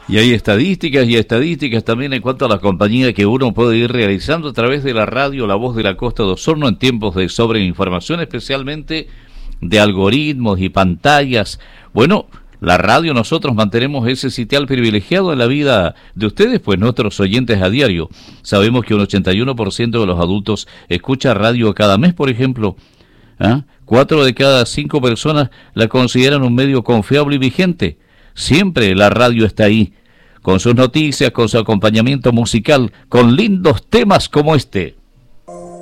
Y hay estadísticas y estadísticas también en cuanto a la compañía que uno puede ir realizando a través de la radio La Voz de la Costa de Osorno en tiempos de sobreinformación, especialmente de algoritmos y pantallas. Bueno, la radio, nosotros mantenemos ese sitial privilegiado en la vida de ustedes, pues nuestros oyentes a diario. Sabemos que un 81% de los adultos escucha radio cada mes, por ejemplo. 4 de cada 5 personas la consideran un medio confiable y vigente. Siempre la radio está ahí, con sus noticias, con su acompañamiento musical, con lindos temas como este.